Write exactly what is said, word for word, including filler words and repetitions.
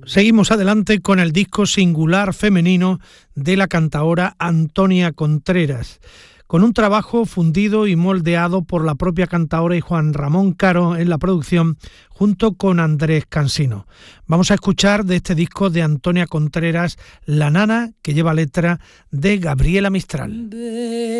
Seguimos adelante con el disco Singular femenino de la cantaora Antonia Contreras, con un trabajo fundido y moldeado por la propia cantaora y Juan Ramón Caro en la producción, junto con Andrés Cansino. Vamos a escuchar de este disco de Antonia Contreras La Nana, que lleva letra de Gabriela Mistral.